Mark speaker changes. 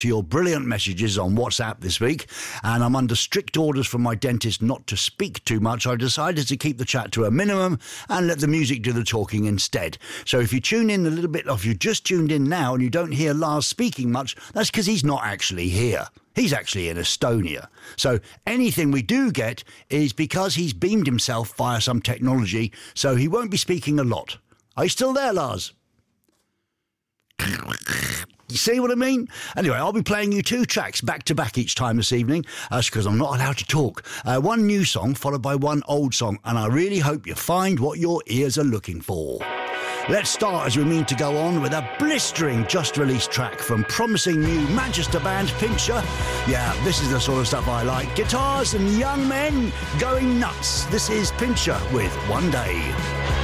Speaker 1: to your brilliant messages on WhatsApp this week, and I'm under strict orders from my dentist not to speak too much. I decided to keep the chat to a minimum and let the music do the talking instead. So if you tune in a little bit, or if you just tuned in now and you don't hear Lars speaking much, that's because he's not actually here. He's actually in Estonia. So anything we do get is because he's beamed himself via some technology, so he won't be speaking a lot. Are you still there, Lars? You see what I mean? Anyway, I'll be playing you 2 tracks back to back each time this evening. That's because I'm not allowed to talk. One new song followed by one old song, and I really hope you find what your ears are looking for. Let's start, as we mean to go on, with a blistering just-released track from promising new Manchester band Pincher. Yeah, this is the sort of stuff I like. Guitars and young men going nuts. This is Pincher with One Day.